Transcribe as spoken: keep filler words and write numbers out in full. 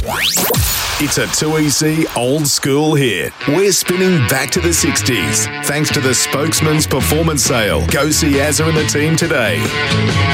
It's a two E C old school hit. We're spinning back to the sixties. Thanks to the Spokesman's Performance Sale. Go see Azza and the team today.